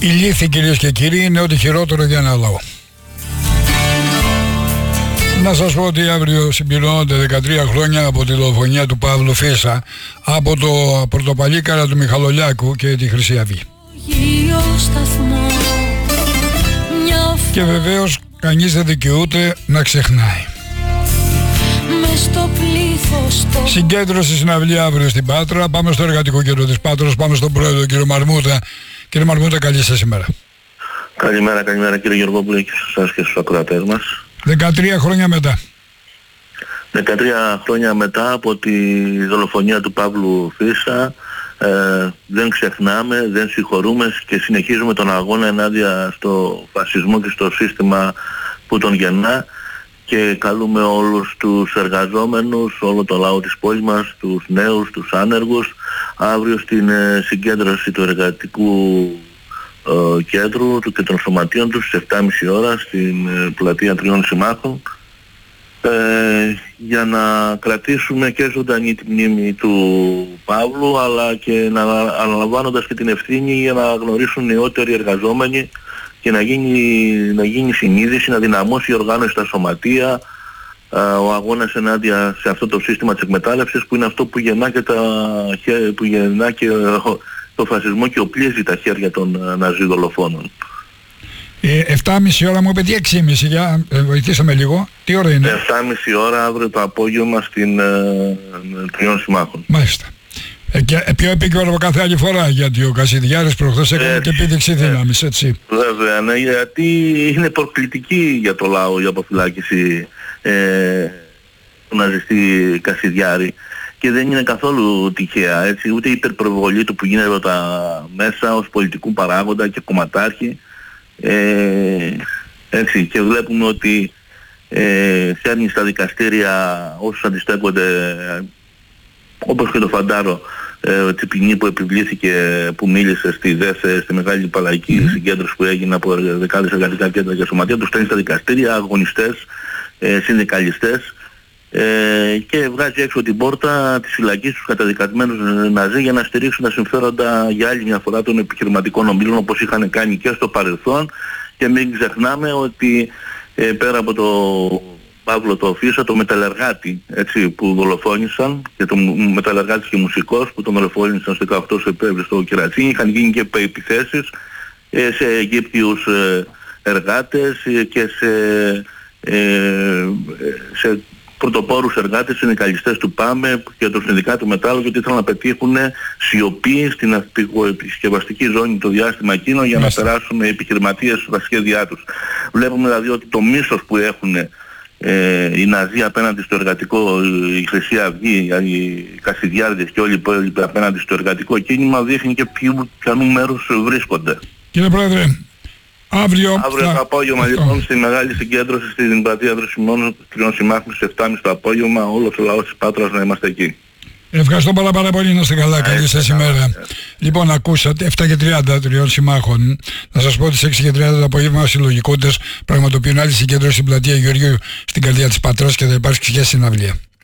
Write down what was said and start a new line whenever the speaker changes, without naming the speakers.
Η λύθη, κυρίες και κύριοι, είναι ό,τι χειρότερο για ένα λαό. Να σας πω ότι αύριο συμπληρώνονται 13 χρόνια από τη δολοφονία του Παύλου Φίσα από το πορτοπαλίκαρα του Μιχαλολιάκου και τη Χρυσή Αυγή. Και βεβαίως κανείς δεν δικαιούται να ξεχνάει. Συγκέντρωση συναυλία αύριο στην Πάτρα. Πάμε στο εργατικό κέντρο της Πάτρας. Πάμε στον πρόεδρο κύριο Μαρμούτα. Κύριε Μαρμούτα, καλή σας ημέρα.
Καλημέρα κύριε Γεωργόπουλε και σε εσάς και στους ακροατές μας.
13 χρόνια μετά.
13 χρόνια μετά από τη δολοφονία του Παύλου Φίσα, δεν ξεχνάμε, δεν συγχωρούμε και συνεχίζουμε τον αγώνα ενάντια στο φασισμό και στο σύστημα που τον γεννά, και καλούμε όλους τους εργαζόμενους, όλο το λαό της πόλης μας, τους νέους, τους άνεργους, αύριο στην συγκέντρωση του εργατικού κέντρου και των σωματείων τους στις 7.30 ώρα στην πλατεία Τριών Συμμάχων, για να κρατήσουμε και ζωντανή τη μνήμη του Παύλου, αλλά και αναλαμβάνοντας και την ευθύνη για να γνωρίσουν νεότεροι εργαζόμενοι και να γίνει συνείδηση, να δυναμώσει η οργάνωση στα σωματεία, ο αγώνας ενάντια σε αυτό το σύστημα της εκμετάλλευσης, που είναι αυτό που γεννά και το φασισμό και οπλίζει τα χέρια των ναζί δολοφόνων.
7.30 ώρα μου είπε, τι 6.30, για βοηθήσαμε λίγο. Τι ώρα είναι?
7.30 ώρα αύριο το απόγευμα στην Τριών Συμμάχων.
Μάλιστα. Και πιο επίκαιρο από κάθε άλλη φορά, γιατί ο Κασιδιάρης προχθές έκανε και επίδειξη δύναμης, έτσι.
Βέβαια, ναι, γιατί είναι προκλητική για το λαό η αποφυλάκηση του ναζιστή Κασιδιάρη, και δεν είναι καθόλου τυχαία, έτσι, ούτε η υπερπροβολή του που γίνεται από τα μέσα ως πολιτικού παράγοντα και κομματάρχη, έτσι, και βλέπουμε ότι φέρνει στα δικαστήρια όσους αντιστέκονται, όπως και το Φαντάρο, την ποινή που επιβλήθηκε, που μίλησε στη ΔΕΘΕ, στη μεγάλη παλαϊκή συγκέντρωση που έγινε από δεκάδες εργατικά κέντρα και σωματεία, τους στέλνει στα δικαστήρια, αγωνιστές, συνδικαλιστές, και βγάζει έξω την πόρτα της φυλακής τους καταδικασμένους ναζί για να στηρίξουν τα συμφέροντα για άλλη μια φορά των επιχειρηματικών ομίλων, όπως είχαν κάνει και στο παρελθόν. Και μην ξεχνάμε ότι πέρα από το Παύλο το Φίσα, το μεταλλεργάτη, έτσι, που δολοφόνησαν, και το μεταλλεργάτης και μουσικός που τον δολοφόνησαν στο 18 Σεπτέμβρη στο Κερατσίνι, είχαν γίνει και επιθέσεις σε Αιγύπτιους εργάτες και σε πρωτοπόρους εργάτες, συνδικαλιστές του ΠΑΜΕ και του Συνδικάτου Μετάλλου, γιατί ήθελαν να πετύχουν σιωπή στην επισκευαστική ζώνη το διάστημα εκείνο για να περάσουν οι επιχειρηματίες στα σχέδιά τους. Βλέπουμε δηλαδή ότι το μίσος που έχουν οι Ναζί απέναντι στο εργατικό, η Χρυσή Αυγή, οι Κασιδιάρδες και όλοι οι υπόλοιποι απέναντι στο εργατικό κίνημα, δείχνει και ποιανού μέρους βρίσκονται.
Κύριε Πρόεδρε, αύριο
το απόγευμα λοιπόν στη μεγάλη συγκέντρωση στην πλατεία Τριών Συμμάχων στις 7.30 το απόγευμα, όλος ο λαός της Πάτρας να είμαστε εκεί.
Ευχαριστώ πάρα πολύ, να είστε καλά, καλή σας ημέρα. Λοιπόν, ακούσατε 7.30 Τριών Συμμάχων. Να σας πω ότι στις 6.30 το απόγευμα συλλογικότητες πραγματοποιούν άλλη συγκέντρωση στην πλατεία Γεωργίου στην καρδιά της Πατράς, και θα υπάρξει και συναυλία.